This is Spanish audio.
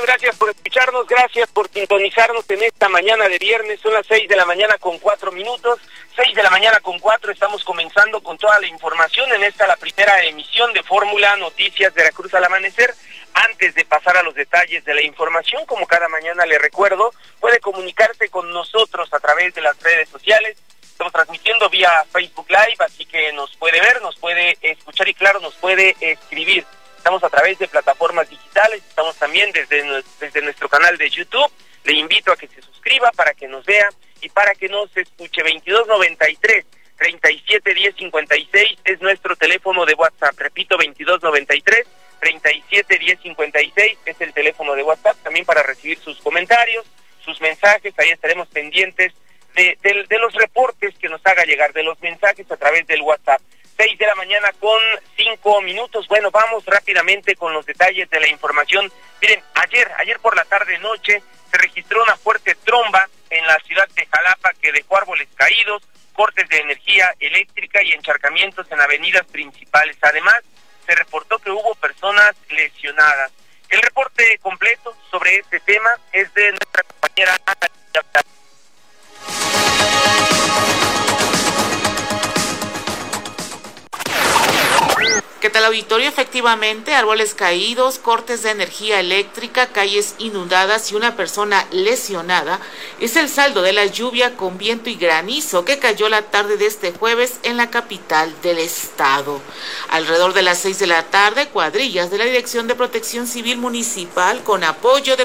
gracias por escucharnos, gracias por sintonizarnos en esta mañana de viernes. Son las 6 de la mañana con 4 minutos, 6 de la mañana con 4, estamos comenzando con toda la información en esta, la primera emisión de Fórmula Noticias Veracruz al Amanecer. Antes de pasar a los detalles de la información, como cada mañana le recuerdo, puede comunicarse con nosotros a través de las redes sociales. Estamos transmitiendo vía Facebook Live, así que nos puede ver, nos puede escuchar y claro, nos puede escribir. Estamos a través de plataformas digitales, estamos también desde nuestro canal de YouTube. Le invito a que se suscriba para que nos vea y para que nos escuche. 2293-371056 es nuestro teléfono de WhatsApp. Repito, 2293-371056 es el teléfono de WhatsApp. También para recibir sus comentarios, sus mensajes, ahí estaremos pendientes de los reportes que nos haga llegar, de los mensajes a través del WhatsApp. 6 de la mañana con 5 minutos. Bueno, vamos rápidamente con los detalles de la información. Miren, ayer por la tarde-noche se registró una fuerte tromba en la ciudad de Jalapa que dejó árboles caídos, cortes de energía eléctrica y encharcamientos en avenidas principales. Además, se reportó que hubo personas lesionadas. El reporte completo sobre este tema es de nuestra compañera Ana. ¿Qué tal, auditorio? Efectivamente, árboles caídos, cortes de energía eléctrica, calles inundadas y una persona lesionada es el saldo de la lluvia con viento y granizo que cayó la tarde de este jueves en la capital del estado. Alrededor de las 6 de la tarde, cuadrillas de la Dirección de Protección Civil Municipal, con apoyo de